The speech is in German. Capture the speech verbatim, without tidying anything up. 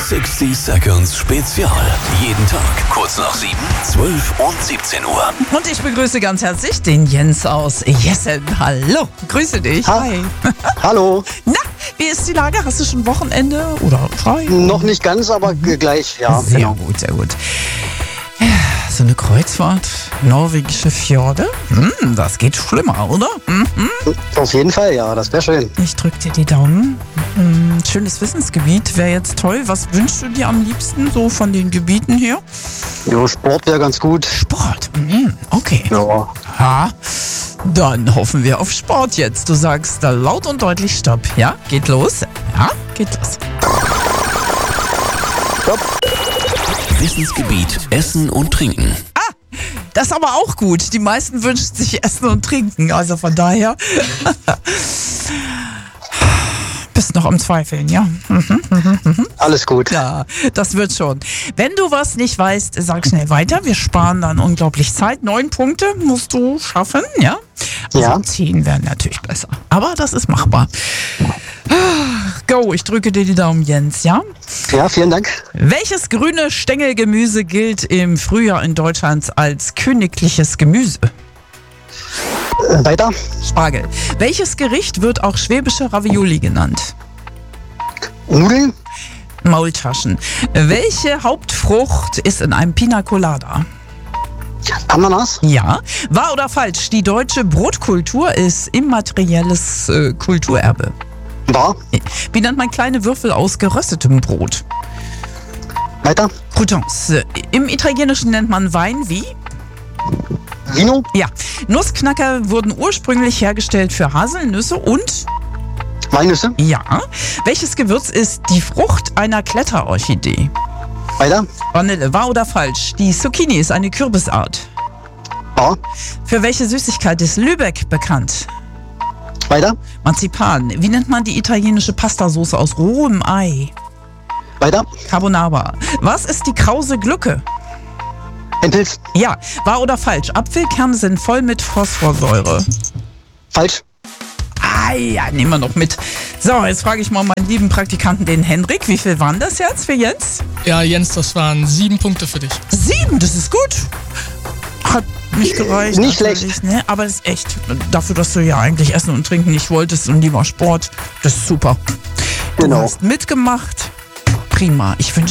sechzig Seconds Spezial. Jeden Tag kurz nach sieben, zwölf und siebzehn Uhr. Und ich begrüße ganz herzlich den Jens aus Jessen. Hallo, grüße dich. Ha- Hi. Hallo. Na, wie ist die Lage? Hast du schon Wochenende oder frei? Noch nicht ganz, aber g- gleich, ja. Sehr genau. gut, sehr gut. Ja, so eine Kreuzfahrt, norwegische Fjorde. Hm, das geht schlimmer, oder? Hm? Auf jeden Fall, ja, das wäre schön. Ich drück dir die Daumen. Hm, schönes Wissensgebiet, wäre jetzt toll. Was wünschst du dir am liebsten so von den Gebieten her? Jo, Sport wäre ganz gut. Sport. Hm, okay. Ja. Ha, dann hoffen wir auf Sport jetzt. Du sagst da laut und deutlich Stopp. Ja, geht los. Ja, geht los. Wissensgebiet Essen und Trinken. Das ist aber auch gut. Die meisten wünschen sich Essen und Trinken. Also von daher bist noch am Zweifeln, ja? Alles gut. Ja, das wird schon. Wenn du was nicht weißt, sag schnell weiter. Wir sparen dann unglaublich Zeit. Neun Punkte musst du schaffen, ja? Also Ja. zehn wären natürlich besser. Aber das ist machbar. Go, ich drücke dir die Daumen, Jens, ja? Ja, vielen Dank. Welches grüne Stängelgemüse gilt im Frühjahr in Deutschland als königliches Gemüse? Äh, weiter. Spargel. Welches Gericht wird auch schwäbische Ravioli genannt? Nudeln. Maultaschen. Welche Hauptfrucht ist in einem Pina Colada? Ananas. Ja. Wahr oder falsch? Die deutsche Brotkultur ist immaterielles äh, Kulturerbe. War. Wie nennt man kleine Würfel aus geröstetem Brot? Weiter. Croutons. Im Italienischen nennt man Wein wie? Vino. Ja. Nussknacker wurden ursprünglich hergestellt für Haselnüsse und? Walnüsse. Ja. Welches Gewürz ist die Frucht einer Kletterorchidee? Weiter. Vanille. Wahr oder falsch? Die Zucchini ist eine Kürbisart. War. Für welche Süßigkeit ist Lübeck bekannt? Weiter. Marzipan. Wie nennt man die italienische Pastasauce aus rohem Ei? Weiter. Carbonara. Was ist die krause Glucke? Endpilz. Ja. Wahr oder falsch? Apfelkerne sind voll mit Phosphorsäure. Falsch. Ah ja, nehmen wir noch mit. So, jetzt frage ich mal meinen lieben Praktikanten, den Hendrik. Wie viel waren das jetzt für Jens? Ja, Jens, das waren sieben Punkte für dich. Sieben, das ist gut. Hat nicht gereicht. Nicht natürlich, schlecht. Ne? Aber das ist echt, dafür, dass du ja eigentlich Essen und Trinken nicht wolltest und lieber Sport, das ist super. Du Genau. hast mitgemacht. Prima. Ich wünsche